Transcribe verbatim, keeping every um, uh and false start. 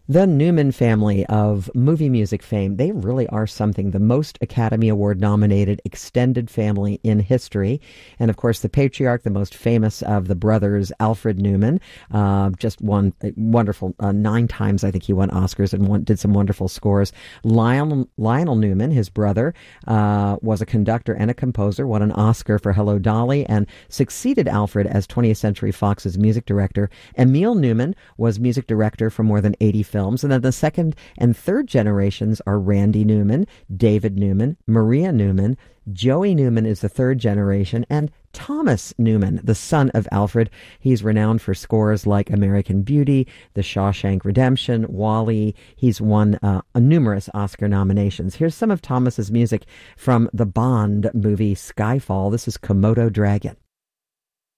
The Newman family of movie music fame, they really are something. The most Academy Award nominated extended family in history. And of course, the patriarch, the most famous of the brothers, Alfred Newman, uh, just won wonderful, uh, nine times I think he won Oscars and won, did some wonderful scores. Lionel, Lionel Newman, his brother, uh, was a conductor and a composer, won an Oscar for Hello, Dolly, and succeeded Alfred as twentieth Century Fox's music director. Emil Newman was music director for more than eighty films. And then the second and third generations are Randy Newman, David Newman, Maria Newman, Joey Newman is the third generation, and Thomas Newman, the son of Alfred. He's renowned for scores like American Beauty, The Shawshank Redemption, WALL-E. He's won uh, numerous Oscar nominations. Here's some of Thomas's music from the Bond movie Skyfall. This is Komodo Dragon.